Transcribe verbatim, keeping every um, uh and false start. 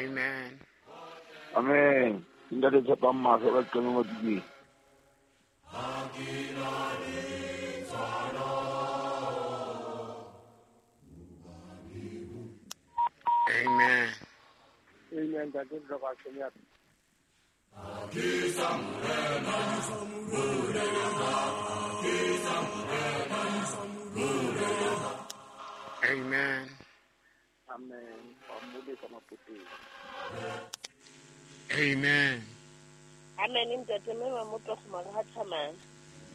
Amen. Amen. Indale chapa masa ba kene mo di. Amen. Amen. That is the question. Amen. Amen. Amen. Amen. In the name of the Lord,